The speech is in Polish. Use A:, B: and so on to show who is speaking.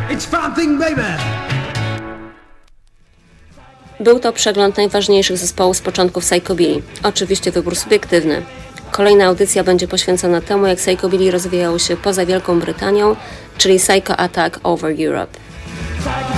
A: It's fun thing, baby.
B: Był to przegląd najważniejszych zespołów z początków Psychobilly. Oczywiście wybór subiektywny. Kolejna audycja będzie poświęcona temu, jak Psychobilly rozwijało się poza Wielką Brytanią, czyli Psycho Attack Over Europe.